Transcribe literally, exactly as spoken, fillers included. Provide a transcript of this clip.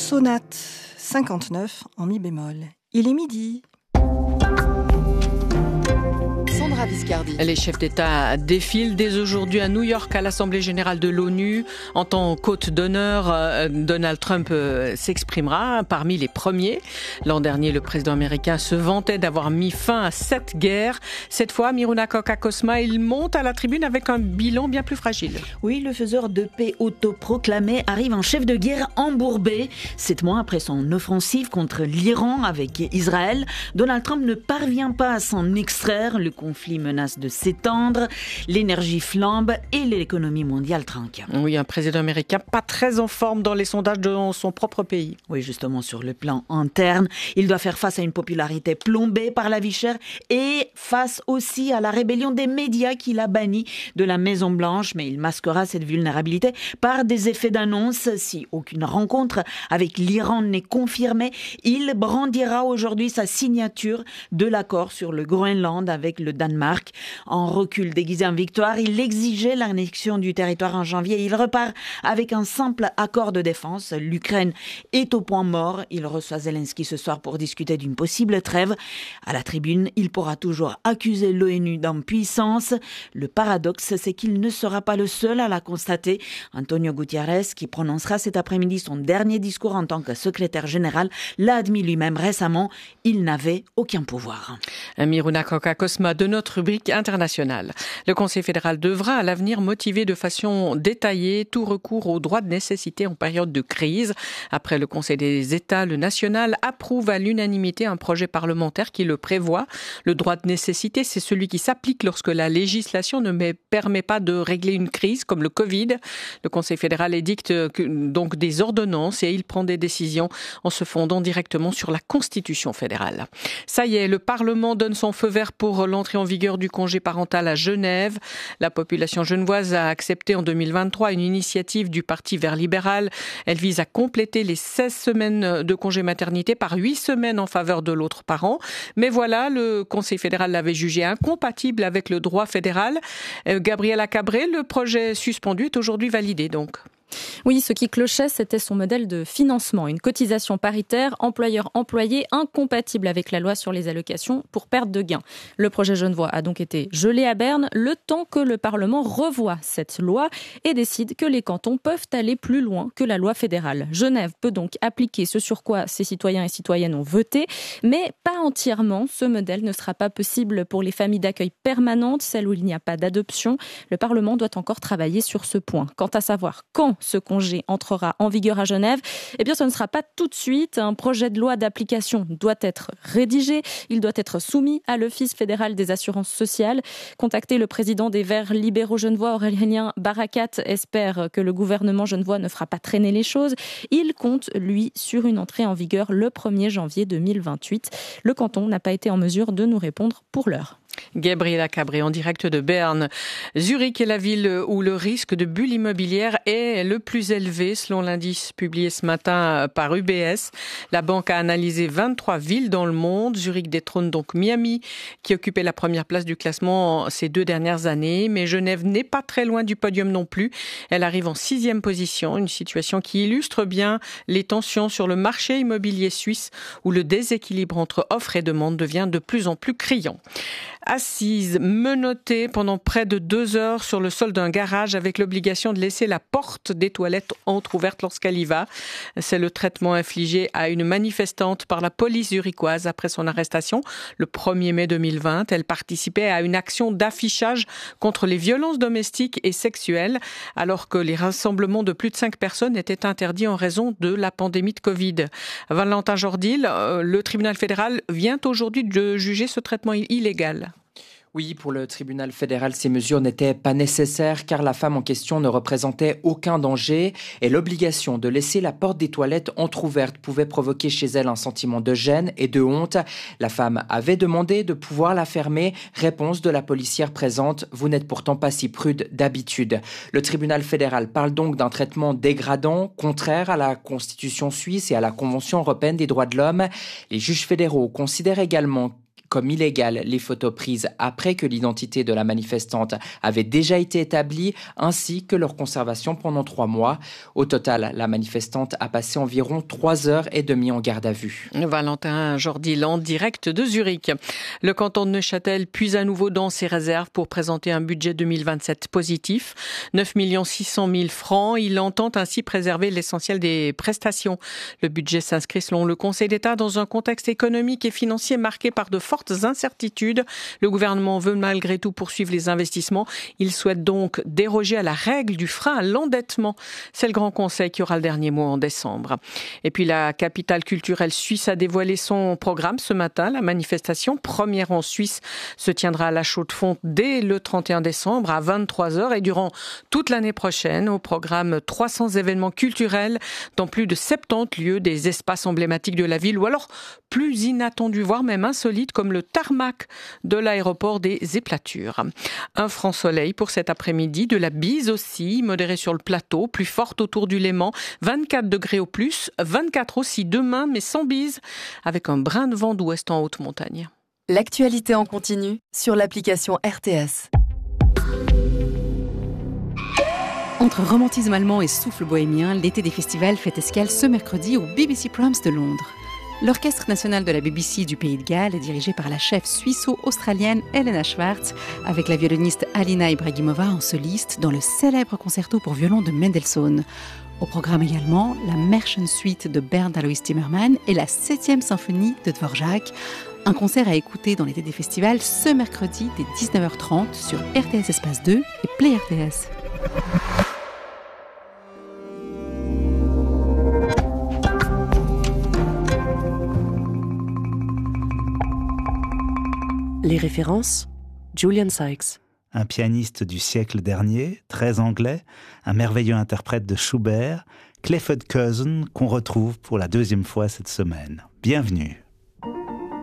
Sonate cinquante-neuf en mi bémol. Il est midi. Sandra Viscardi. Les chefs d'État défilent dès aujourd'hui à New York à l'Assemblée générale de l'ONU. En tant qu'hôte d'honneur, Donald Trump s'exprimera parmi les premiers. L'an dernier, le président américain se vantait d'avoir mis fin à sept guerres. Cette fois, Miruna Kokakosma, il monte à la tribune avec un bilan bien plus fragile. Oui, le faiseur de paix autoproclamé arrive en chef de guerre embourbé. Sept mois après son offensive contre l'Iran avec Israël, Donald Trump ne parvient pas à s'en extraire. Le conflit menace de s'étendre, l'énergie flambe et l'économie mondiale trinque. Oui, un président américain pas très en forme dans les sondages de son propre pays. Oui, justement, sur le plan interne, il doit faire face à une popularité plombée par la vie chère et face aussi à la rébellion des médias qu'il a bannis de la Maison-Blanche. Mais il masquera cette vulnérabilité par des effets d'annonce. Si aucune rencontre avec l'Iran n'est confirmée, il brandira aujourd'hui sa signature de l'accord sur le Groenland avec le Danemark. En recul déguisé en victoire, il exigeait l'annexion du territoire en janvier. Il repart avec un simple accord de défense. L'Ukraine est au point mort. Il reçoit Zelensky ce soir pour discuter d'une possible trêve. À la tribune, il pourra toujours accuser l'ONU d'impuissance. Le paradoxe, c'est qu'il ne sera pas le seul à la constater. Antonio Guterres, qui prononcera cet après-midi son dernier discours en tant que secrétaire général, l'a admis lui-même récemment. Il n'avait aucun pouvoir. Miruna Kokakosma de notre rubrique internationale. Le Conseil fédéral devra à l'avenir motiver de façon détaillée tout recours aux droits de nécessité en période de crise. Après le Conseil des États, le national approuve à l'unanimité un projet parlementaire qui le prévoit. Le droit de nécessité, c'est celui qui s'applique lorsque la législation ne permet pas de régler une crise comme le Covid. Le Conseil fédéral édicte donc des ordonnances et il prend des décisions en se fondant directement sur la Constitution fédérale. Ça y est, le Parlement donne son feu vert pour l'entrée en vigueur du congé parental à Genève. La population genevoise a accepté en deux mille vingt-trois une initiative du Parti vert libéral. Elle vise à compléter les seize semaines de congé maternité par huit semaines en faveur de l'autre parent. Mais voilà, le Conseil fédéral l'avait jugé incompatible avec le droit fédéral. Gabriela Cabré, le projet suspendu est aujourd'hui validé donc. Oui, ce qui clochait, c'était son modèle de financement. Une cotisation paritaire, employeur-employé, incompatible avec la loi sur les allocations pour perte de gains. Le projet genevois a donc été gelé à Berne, le temps que le Parlement revoie cette loi et décide que les cantons peuvent aller plus loin que la loi fédérale. Genève peut donc appliquer ce sur quoi ses citoyens et citoyennes ont voté, mais pas entièrement. Ce modèle ne sera pas possible pour les familles d'accueil permanentes, celles où il n'y a pas d'adoption. Le Parlement doit encore travailler sur ce point. Quant à savoir quand ce congé entrera en vigueur à Genève, eh bien ce ne sera pas tout de suite. Un projet de loi d'application doit être rédigé. Il doit être soumis à l'Office fédéral des assurances sociales. Contacté, le président des Verts libéraux genevois, Aurélien Barakat, espère que le gouvernement genevois ne fera pas traîner les choses. Il compte, lui, sur une entrée en vigueur le premier janvier deux mille vingt-huit. Le canton n'a pas été en mesure de nous répondre pour l'heure. Gabriela Cabré en direct de Berne. Zurich est la ville où le risque de bulle immobilière est le plus élevé selon l'indice publié ce matin par U B S. La banque a analysé vingt-trois villes dans le monde. Zurich détrône donc Miami qui occupait la première place du classement ces deux dernières années. Mais Genève n'est pas très loin du podium non plus. Elle arrive en sixième position, une situation qui illustre bien les tensions sur le marché immobilier suisse où le déséquilibre entre offre et demande devient de plus en plus criant. Assise, menottée pendant près de deux heures sur le sol d'un garage avec l'obligation de laisser la porte des toilettes entrouverte lorsqu'elle y va. C'est le traitement infligé à une manifestante par la police zurichoise après son arrestation le premier mai deux mille vingt. Elle participait à une action d'affichage contre les violences domestiques et sexuelles alors que les rassemblements de plus de cinq personnes étaient interdits en raison de la pandémie de Covid. Valentin Jordil, le tribunal fédéral vient aujourd'hui de juger ce traitement illégal. Oui, pour le tribunal fédéral, ces mesures n'étaient pas nécessaires car la femme en question ne représentait aucun danger et l'obligation de laisser la porte des toilettes entrouverte pouvait provoquer chez elle un sentiment de gêne et de honte. La femme avait demandé de pouvoir la fermer. Réponse de la policière présente, vous n'êtes pourtant pas si prude d'habitude. Le tribunal fédéral parle donc d'un traitement dégradant, contraire à la Constitution suisse et à la Convention européenne des droits de l'homme. Les juges fédéraux considèrent également comme illégales les photos prises après que l'identité de la manifestante avait déjà été établie, ainsi que leur conservation pendant trois mois. Au total, la manifestante a passé environ trois heures et demie en garde à vue. Valentin Jordiland, direct de Zurich. Le canton de Neuchâtel puise à nouveau dans ses réserves pour présenter un budget deux mille vingt-sept positif. neuf millions six cent mille francs. Il entend ainsi préserver l'essentiel des prestations. Le budget s'inscrit selon le Conseil d'État dans un contexte économique et financier marqué par de fortes incertitudes. Le gouvernement veut malgré tout poursuivre les investissements. Il souhaite donc déroger à la règle du frein à l'endettement. C'est le Grand Conseil qui aura le dernier mot en décembre. Et puis la capitale culturelle suisse a dévoilé son programme ce matin. La manifestation, première en Suisse, se tiendra à la Chaux-de-Fonds dès le trente et un décembre à vingt-trois heures et durant toute l'année prochaine. Au programme, trois cents événements culturels dans plus de soixante-dix lieux, des espaces emblématiques de la ville ou alors plus inattendus, voire même insolites, comme le tarmac de l'aéroport des Éplatures. Un franc soleil pour cet après-midi, de la bise aussi, modérée sur le plateau, plus forte autour du Léman, vingt-quatre degrés au plus, vingt-quatre aussi demain, mais sans bise, avec un brin de vent d'ouest en haute montagne. L'actualité en continu sur l'application R T S. Entre romantisme allemand et souffle bohémien, l'été des festivals fait escale ce mercredi au B B C Proms de Londres. L'Orchestre national de la B B C du Pays de Galles est dirigé par la chef suisse-australienne Helena Schwartz, avec la violoniste Alina Ibragimova en soliste dans le célèbre concerto pour violon de Mendelssohn. Au programme également, la Märchen Suite de Bernd Alois Timmermann et la septième symphonie de Dvorak. Un concert à écouter dans l'été des festivals ce mercredi dès dix-neuf heures trente sur R T S Espace deux et Play R T S. Les références, Julian Sykes. Un pianiste du siècle dernier, très anglais, un merveilleux interprète de Schubert, Clifford Curzon, qu'on retrouve pour la deuxième fois cette semaine. Bienvenue.